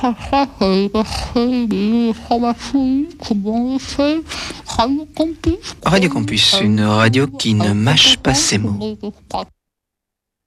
Radio Campus, une radio qui ne mâche pas ses mots.